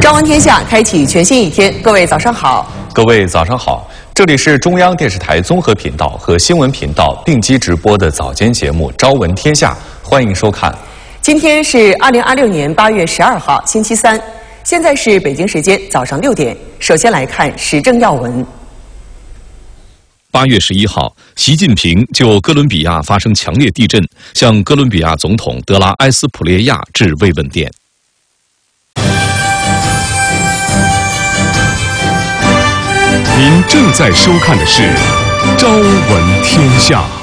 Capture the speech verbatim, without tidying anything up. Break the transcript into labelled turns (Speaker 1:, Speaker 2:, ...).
Speaker 1: 朝闻天下，开启全新一天。各位早上好，
Speaker 2: 各位早上好，这里是中央电视台综合频道和新闻频道并机直播的早间节目《朝闻天下》，欢迎收看。
Speaker 1: 今天是二零二六年八月十二号，星期三，现在是北京时间早上六点。首先来看时政要闻。
Speaker 3: 八月十一号，习近平就哥伦比亚发生强烈地震，向哥伦比亚总统德拉埃斯普列亚致慰问电。
Speaker 4: 您正在收看的是《朝闻天下》。